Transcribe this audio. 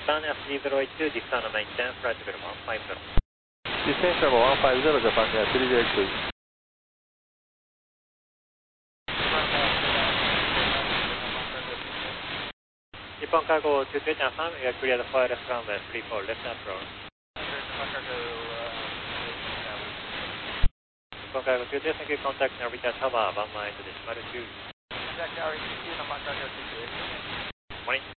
Japan SG082, descend on maintain, flight level 150. Descend from 150, Japan SG082. Nippon Cargo 22 affirm, you are cleared for left runway 34, left approach. Nippon Cargo 22, thank you, contact Narita Tower, 1 mile to decimal 2. Contact REC2 Nippon Cargo 22. Morning.